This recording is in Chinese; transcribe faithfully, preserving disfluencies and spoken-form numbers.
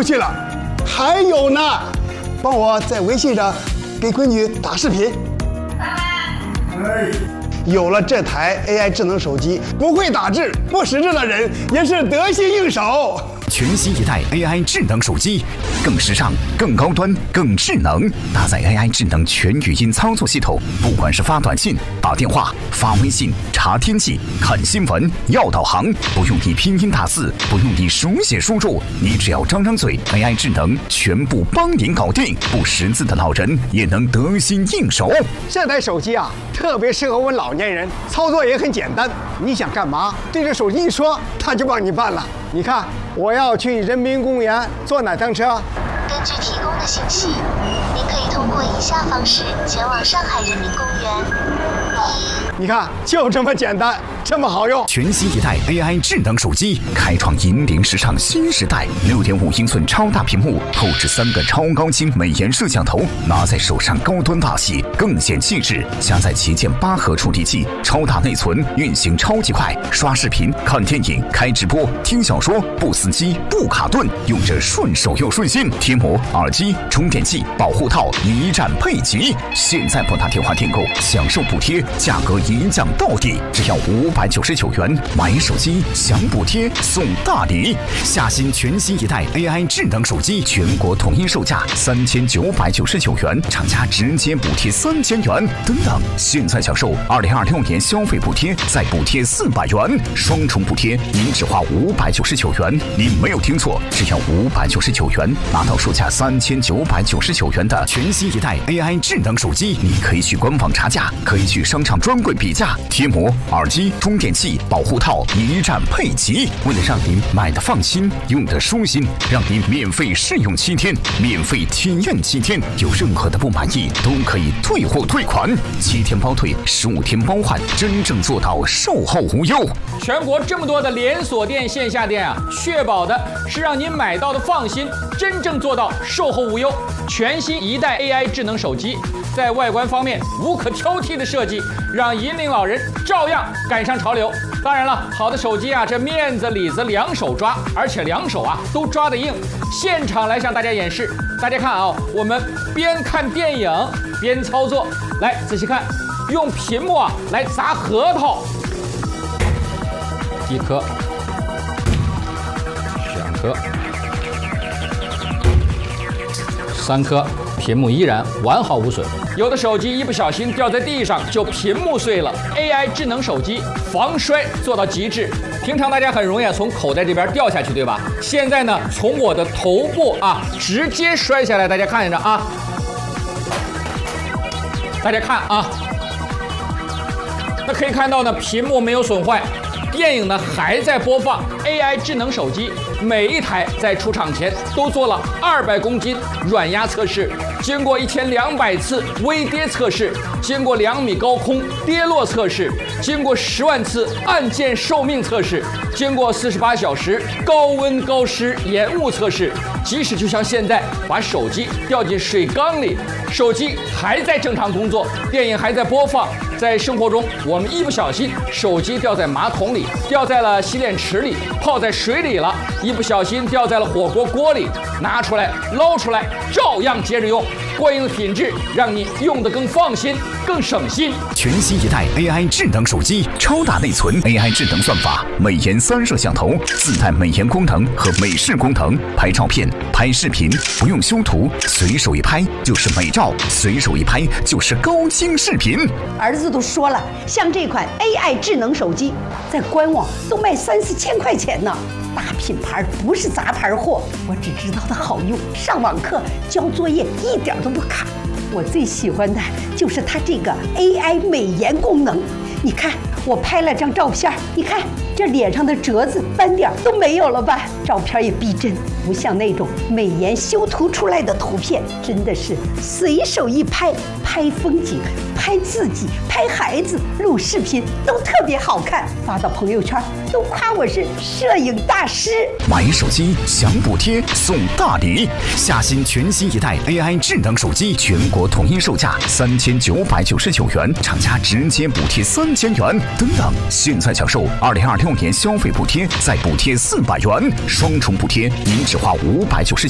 出去了。还有呢，帮我在微信上给闺女打视频。哎，有了这台 A I 智能手机，不会打字、不识字的人也是得心应手。 全新一代 A I 智能手机，更时尚、更高端、更智能，搭载 A I 智能全语音操作系统，不管是发短信、打电话、发微信、查天气、看新闻、要导航，不用你拼音打字，不用你手写输入，你只要张张嘴 ，A I 智能全部帮您搞定。不识字的老人也能得心应手。 这台手机啊，特别适合我们老年人，操作也很简单。你想干嘛，对着手机一说，它就帮你办了。你看，我要去人民公园坐哪趟车？ 根据提供的信息，您可以通过以下方式前往上海人民公园。 你看，就这么简单，这么好用。 全新一代 A I 智能手机，开创引领时尚新时代。六点五英寸超大屏幕，后置三个超高清美颜摄像头，拿在手上高端大气，更显气质。加载旗舰八核处理器，超大内存，运行超级快，刷视频、看电影、开直播、听小说，不死机、不卡顿，用着顺手又顺心。贴膜、耳机、充电器、保护套一站配齐。现在拨打电话订购，享受补贴，价格一降到底，只要五百九十九元，买手机享补贴送大礼。下新全新一代 A I 智能手机，全国统一售价三千九百九十九元，厂家直接补贴三千元。等等，现在享受二零二六年消费补贴，再补贴四百元，双重补贴，您只花五百九十九元。您没有听错，只要五百九十九元，拿到售价三千九百九十九元的全新一代 A I 智能手机。你可以去官网查价，可以去商场专柜比价，贴膜、耳机、充电器、保护套一站配齐。为了让您买的放心，用的舒心，让您免费试用七天，免费体验七天，有任何的不满意都可以退货退款，七天包退，十五天包换，真正做到售后无忧。 全国这么多的连锁店、线下店啊，确保的是让您买到的放心，真正做到售后无忧。全新一代 A I 智能手机，在外观方面无可挑剔的设计，让引领老人照样赶上潮流。当然了，好的手机啊，这面子里子两手抓，而且两手啊都抓得硬。现场来向大家演示，大家看啊，我们边看电影边操作，来仔细看，用屏幕啊来砸核桃，一颗，两颗，三颗，屏幕依然完好无损。有的手机一不小心掉在地上就屏幕碎了。A I 智能手机防摔做到极致。平常大家很容易从口袋这边掉下去，对吧？现在呢，从我的头部啊直接摔下来，大家看着啊，大家看啊，那可以看到呢，屏幕没有损坏。电影呢还在播放。 A I 智能手机每一台在出厂前都做了二百公斤软压测试，经过一千两百次微跌测试，经过两米高空跌落测试，经过十万次按键寿命测试，经过四十八小时高温高湿延误测试。即使就像现在把手机掉进水缸里，手机还在正常工作，电影还在播放。在生活中，我们一不小心手机掉在马桶里，掉在了洗脸池里，泡在水里了，一不小心掉在了火锅锅里，拿出来捞出来，照样接着用。过硬的品质让你用得更放心，更省心。 全新一代 A I 智能手机，超大内存 A I 智能算法，美颜三摄像头，自带美颜功能和美视功能，拍照片、拍视频不用修图，随手一拍就是美照，随手一拍就是高清视频。 儿子都说了，像这款 A I 智能手机，在官网都卖三四千块钱呢。大品牌不是杂牌货，我只知道它好用，上网课交作业一点都不卡。我最喜欢的就是它这个 A I 美颜功能。你看，我拍了张照片，你看这脸上的褶子斑点都没有了吧？照片也逼真，不像那种美颜修图出来的图片，真的是随手一拍，拍风景、拍自己、拍孩子、录视频都特别好看，发到朋友圈都夸我是摄影大师。 买手机享补贴送大礼，下新全新一代 A I 智能手机，全国统一售价三千九百九十九元，厂家直接补贴三千元。等等，现在享受二零二六年消费补贴，再补贴四百元，双重补贴，您只花五百九十。